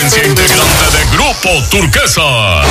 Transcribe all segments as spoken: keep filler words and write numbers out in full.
frecuencia integrante de Grupo Turquesa.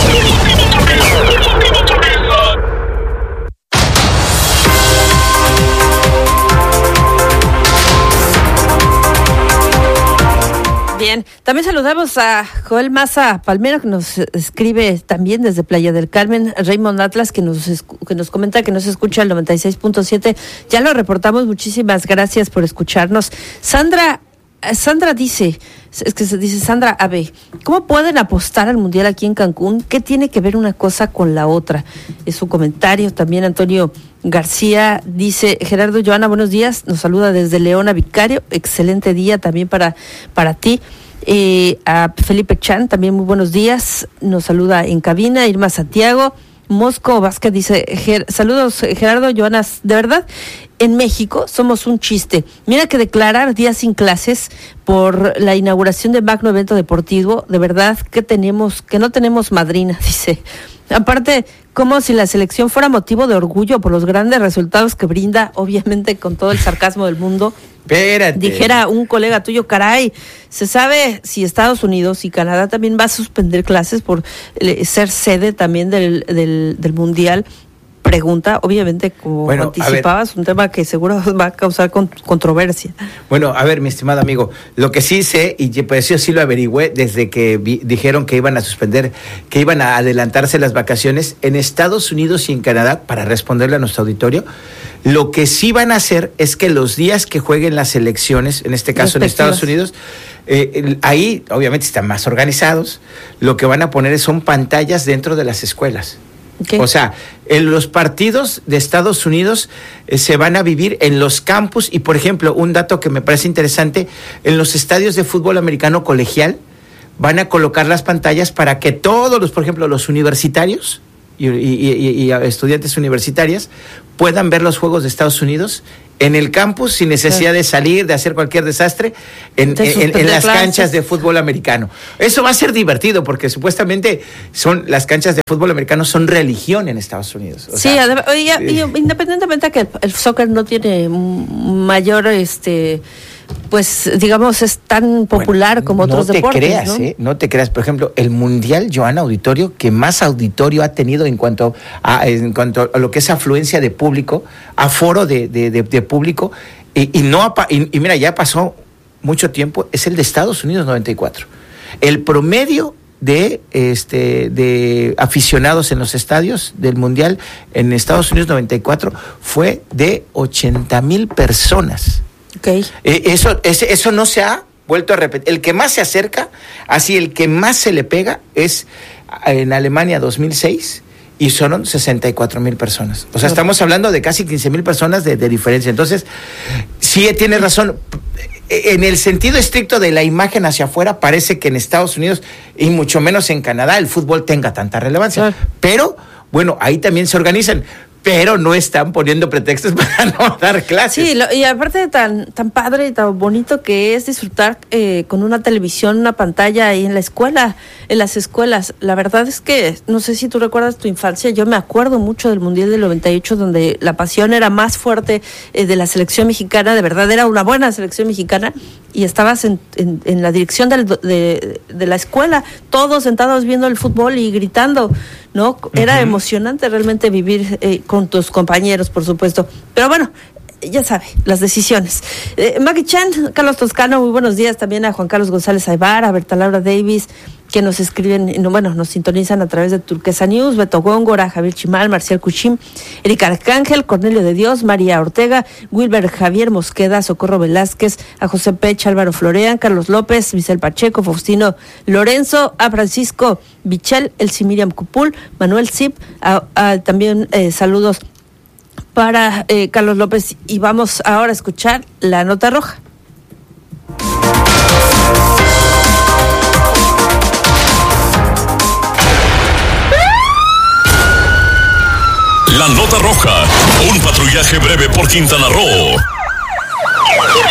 Bien, también saludamos a Joel Maza Palmero, que nos escribe también desde Playa del Carmen, Raymond Atlas, que nos escu- que nos comenta que nos escucha el noventa y seis punto siete, ya lo reportamos, muchísimas gracias por escucharnos. Sandra, Sandra dice, es que se dice Sandra A B, ¿cómo pueden apostar al Mundial aquí en Cancún? ¿Qué tiene que ver una cosa con la otra? Es su comentario. También Antonio García dice, Gerardo, Joana, buenos días, nos saluda desde Leona Vicario, excelente día también para, para ti. Eh, a Felipe Chan, también muy buenos días, nos saluda en cabina. Irma Santiago, Mosco Vázquez dice, Ger- saludos Gerardo, Joana, de verdad, en México somos un chiste. Mira que declarar días sin clases por la inauguración del magno evento deportivo, de verdad que tenemos, que no tenemos madrina, dice. Aparte, como si la selección fuera motivo de orgullo por los grandes resultados que brinda, obviamente con todo el sarcasmo del mundo. Espérate. Dijera un colega tuyo, caray, ¿se sabe si Estados Unidos y Canadá también va a suspender clases por eh, ser sede también del, del, del Mundial? Pregunta, obviamente, como bueno, anticipabas, un tema que seguro va a causar con, controversia. Bueno, a ver, mi estimado amigo, lo que sí sé, y pues yo sí lo averigüé desde que vi, dijeron que iban a suspender, que iban a adelantarse las vacaciones en Estados Unidos y en Canadá, para responderle a nuestro auditorio, lo que sí van a hacer es que los días que jueguen las elecciones, en este caso en Estados Unidos, eh, ahí obviamente están más organizados, lo que van a poner son pantallas dentro de las escuelas. Okay. O sea, en los partidos de Estados Unidos eh, se van a vivir en los campus y, por ejemplo, un dato que me parece interesante, en los estadios de fútbol americano colegial van a colocar las pantallas para que todos los, por ejemplo, los universitarios y, y, y, y estudiantes universitarias puedan ver los juegos de Estados Unidos en el campus sin necesidad de salir, de hacer cualquier desastre en, en, en, en las clases. Canchas de fútbol americano. Eso va a ser divertido porque supuestamente son las canchas de fútbol americano son religión en Estados Unidos. O sí, sea, además, oye, eh, independientemente de que el, el soccer no tiene mayor, este, pues digamos, es tan popular bueno, como otros no te deportes. Creas, ¿no? ¿eh? No te creas, por ejemplo, el Mundial, Joana, auditorio, que más auditorio ha tenido en cuanto a, en cuanto a lo que es afluencia de público, aforo de, de, de, de público, y, y no y, y mira, ya pasó mucho tiempo, es el de Estados Unidos noventa y cuatro. El promedio de este de aficionados en los estadios del Mundial en Estados Unidos noventa y cuatro fue de ochenta mil personas. Okay. Eh, eso, ese, eso no se ha vuelto a repetir. El que más se acerca, así el que más se le pega es en Alemania dos mil seis y son sesenta y cuatro mil personas. O sea, estamos hablando de casi quince mil personas de, de diferencia. Entonces, sí tienes razón. En el sentido estricto de la imagen hacia afuera, parece que en Estados Unidos y mucho menos en Canadá el fútbol tenga tanta relevancia. Claro. Pero, bueno, ahí también se organizan. Pero no están poniendo pretextos para no dar clases. Sí, lo, y aparte de tan tan padre y tan bonito que es disfrutar eh, con una televisión, una pantalla ahí en la escuela, en las escuelas. La verdad es que, no sé si tú recuerdas tu infancia, yo me acuerdo mucho del Mundial del noventa y ocho, donde la pasión era más fuerte eh, de la selección mexicana, de verdad era una buena selección mexicana, y estabas en, en, en la dirección del, de, de la escuela, todos sentados viendo el fútbol y gritando, ¿no? Era uh-huh. emocionante realmente vivir eh, con tus compañeros, por supuesto. Pero bueno, ya sabe, las decisiones. Eh, Maggie Chan, Carlos Toscano, muy buenos días también a Juan Carlos González Aybar, a Berta Laura Davis, que nos escriben, bueno, nos sintonizan a través de Turquesa News, Beto Góngora, Javier Chimal, Marcial Cuchín, Erika Arcángel, Cornelio de Dios, María Ortega, Wilber Javier Mosqueda, Socorro Velázquez, a José Pech, Álvaro Florean, Carlos López, Vicel Pacheco, Faustino Lorenzo, a Francisco Bichel, Elsie Miriam Cupul, Manuel Zip, a, a, también eh, saludos para eh, Carlos López, y vamos ahora a escuchar la nota roja. La nota roja, un patrullaje breve por Quintana Roo.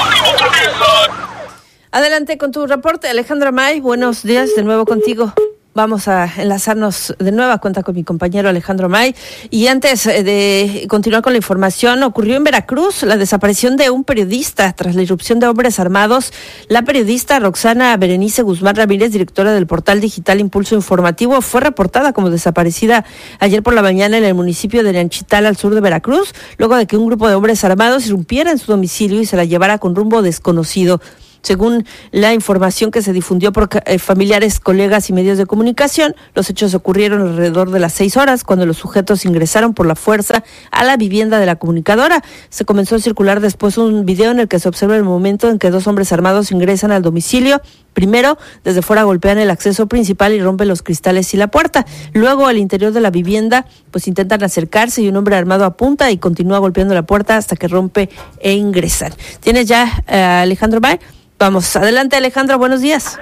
Adelante con tu reporte, Alejandra May, buenos días de nuevo contigo. Vamos a enlazarnos de nueva cuenta con mi compañero Alejandro May. Y antes de continuar con la información, ocurrió en Veracruz la desaparición de un periodista tras la irrupción de hombres armados. La periodista Roxana Berenice Guzmán Ramírez, directora del portal digital Impulso Informativo, fue reportada como desaparecida ayer por la mañana en el municipio de Lanchital, al sur de Veracruz, luego de que un grupo de hombres armados irrumpiera en su domicilio y se la llevara con rumbo desconocido. Según la información que se difundió por eh, familiares, colegas y medios de comunicación, los hechos ocurrieron alrededor de las seis horas, cuando los sujetos ingresaron por la fuerza a la vivienda de la comunicadora. Se comenzó a circular después un video en el que se observa el momento en que dos hombres armados ingresan al domicilio. Primero, desde fuera golpean el acceso principal y rompen los cristales y la puerta. Luego, al interior de la vivienda, pues intentan acercarse y un hombre armado apunta y continúa golpeando la puerta hasta que rompe e ingresan. ¿Tienes ya eh, Alejandro May? Vamos, adelante Alejandro, buenos días.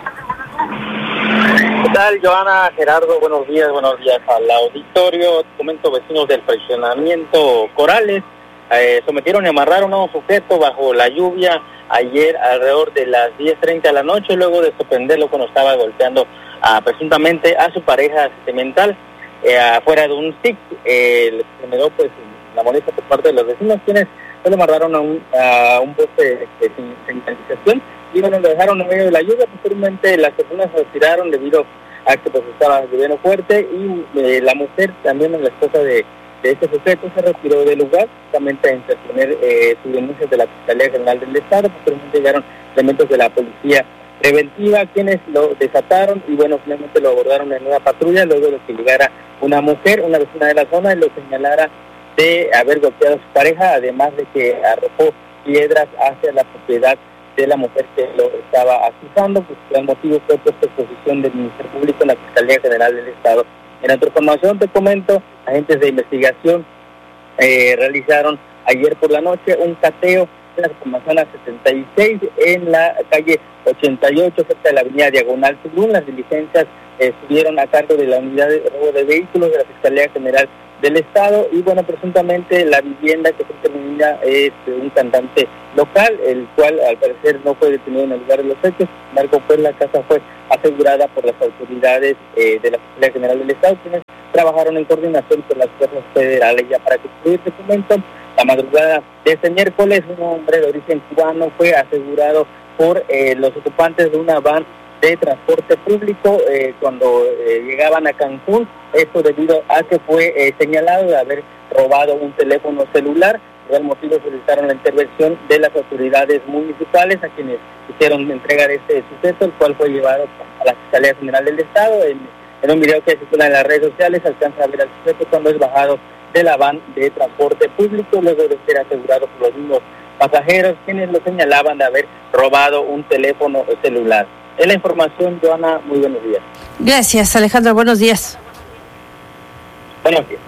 ¿Qué tal, Joana, Gerardo? Buenos días, buenos días al auditorio. Te comento, vecinos del fraccionamiento Corales eh, sometieron y amarraron a un sujeto bajo la lluvia ayer alrededor de las diez treinta de la noche, luego de sorprenderlo cuando estaba golpeando a, presuntamente a su pareja sentimental eh, afuera de un S I C. Eh, le generó pues la molestia por parte de los vecinos, quienes se lo amarraron a un, a un poste de, de señalización y bueno, lo dejaron en medio de la lluvia. Posteriormente las personas se retiraron debido a que pues estaba lloviendo fuerte y eh, la mujer, también la esposa de, de este sujeto, se retiró del lugar justamente a interponer eh, su denuncia de la Fiscalía General del Estado. Posteriormente llegaron elementos de la Policía Preventiva, quienes lo desataron y bueno, finalmente lo abordaron en una patrulla, luego de que llegara una mujer, una vecina de la zona, y lo señalara de haber golpeado a su pareja, además de que arrojó piedras hacia la propiedad de la mujer que lo estaba acusando. Pues el motivo fue puesto a exposición del Ministerio Público en la Fiscalía General del Estado. En otra información te comento, agentes de investigación eh, realizaron ayer por la noche un cateo en la Manzana setenta y seis, en la calle ochenta y ocho, cerca de la avenida Diagonal Sur. Las diligencias eh, estuvieron a cargo de la unidad de robo de vehículos de la Fiscalía General del Estado y bueno, presuntamente la vivienda que fue intervenida es un cantante local, el cual al parecer no fue detenido en el lugar de los hechos. Sin embargo, pues la casa fue asegurada por las autoridades eh, de la Fiscalía General del Estado, quienes trabajaron en coordinación con las fuerzas federales. Ya para concluir este documento, la madrugada de este miércoles, un hombre de origen cubano fue asegurado por eh, los ocupantes de una van de transporte público eh, cuando eh, llegaban a Cancún. Esto debido a que fue eh, señalado de haber robado un teléfono celular. Por el motivo solicitaron la intervención de las autoridades municipales, a quienes hicieron entrega de este sujeto, el cual fue llevado a la Fiscalía General del Estado. En, en un video que circula en las redes sociales, alcanza a ver al sujeto cuando es bajado de la van de transporte público, luego de ser asegurado por los mismos pasajeros, quienes lo señalaban de haber robado un teléfono celular. Es la información, Joana, muy buenos días. Gracias, Alejandro, buenos días. Buenos días.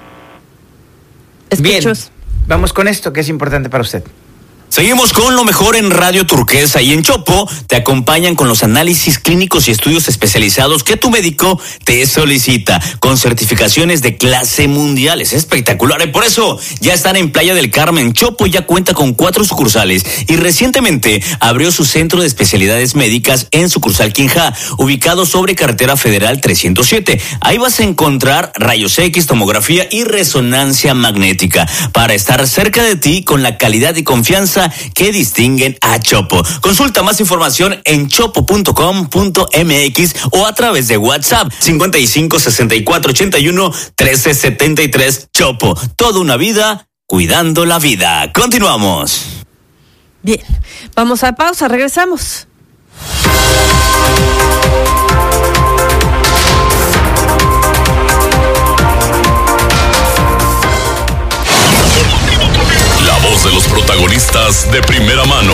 Escuchos. Bien, vamos con esto que es importante para usted. Seguimos con lo mejor en Radio Turquesa y en Chopo te acompañan con los análisis clínicos y estudios especializados que tu médico te solicita, con certificaciones de clase mundial. Es espectacular y por eso ya están en Playa del Carmen. Chopo ya cuenta con cuatro sucursales y recientemente abrió su centro de especialidades médicas en sucursal Quinja, ubicado sobre Carretera Federal trescientos siete. Ahí vas a encontrar rayos X, tomografía y resonancia magnética para estar cerca de ti con la calidad y confianza que distinguen a Chopo. Consulta más información en chopo punto com punto m x o a través de WhatsApp cincuenta y cinco, sesenta y cuatro, ochenta y uno, trece, setenta y tres. Chopo, toda una vida cuidando la vida. Continuamos. Bien, vamos a pausa, regresamos. De los protagonistas de primera mano.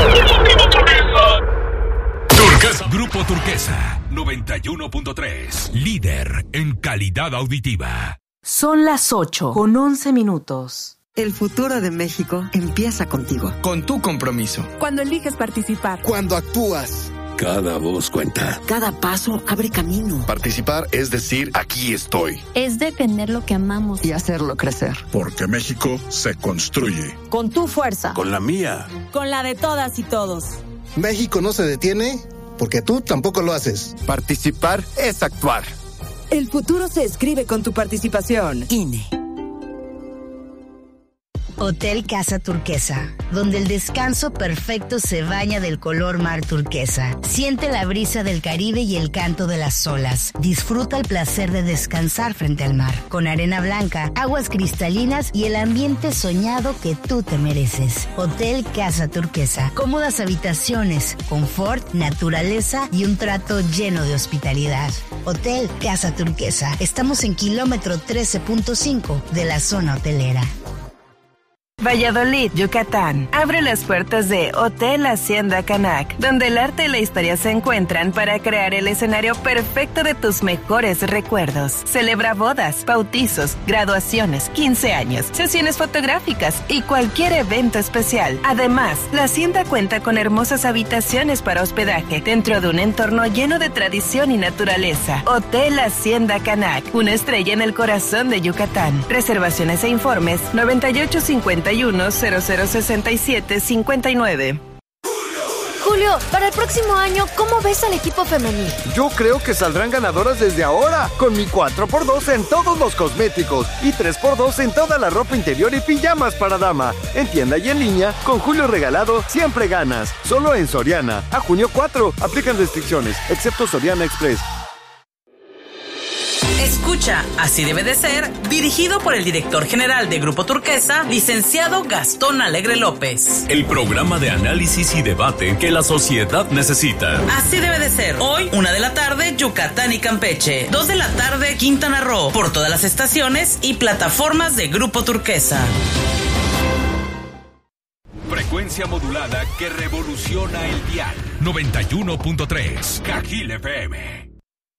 Turquesa. Grupo Turquesa noventa y uno punto tres, líder en calidad auditiva. Son las ocho con once minutos. El futuro de México empieza contigo. Con tu compromiso. Cuando eliges participar. Cuando actúas. Cada voz cuenta. Cada paso abre camino. Participar es decir, aquí estoy. Es defender lo que amamos. Y hacerlo crecer. Porque México se construye. Con tu fuerza. Con la mía. Con la de todas y todos. México no se detiene porque tú tampoco lo haces. Participar es actuar. El futuro se escribe con tu participación. I N E. Hotel Casa Turquesa, donde el descanso perfecto se baña del color mar turquesa. Siente la brisa del Caribe y el canto de las olas. Disfruta el placer de descansar frente al mar, con arena blanca, aguas cristalinas y el ambiente soñado que tú te mereces. Hotel Casa Turquesa. Cómodas habitaciones, confort, naturaleza y un trato lleno de hospitalidad. Hotel Casa Turquesa. Estamos en kilómetro trece punto cinco de la zona hotelera. Valladolid, Yucatán. Abre las puertas de Hotel Hacienda Canac, donde el arte y la historia se encuentran para crear el escenario perfecto de tus mejores recuerdos. Celebra bodas, bautizos, graduaciones, quince años, sesiones fotográficas y cualquier evento especial. Además, la hacienda cuenta con hermosas habitaciones para hospedaje dentro de un entorno lleno de tradición y naturaleza. Hotel Hacienda Canac, una estrella en el corazón de Yucatán. Reservaciones e informes noventa y ocho cincuenta y uno cero cero sesenta y siete cincuenta y nueve. Julio, para el próximo año, ¿cómo ves al equipo femenil? Yo creo que saldrán ganadoras desde ahora, con mi cuatro por dos en todos los cosméticos y tres por dos en toda la ropa interior y pijamas para dama. En tienda y en línea, con Julio regalado, siempre ganas. Solo en Soriana. A junio cuatro, aplican restricciones, excepto Soriana Express. Escucha, Así debe de ser, dirigido por el director general de Grupo Turquesa, licenciado Gastón Alegre López. El programa de análisis y debate que la sociedad necesita. Así debe de ser. Hoy, una de la tarde, Yucatán y Campeche. Dos de la tarde, Quintana Roo. Por todas las estaciones y plataformas de Grupo Turquesa. Frecuencia modulada que revoluciona el dial. noventa y uno punto tres, Cajil F M.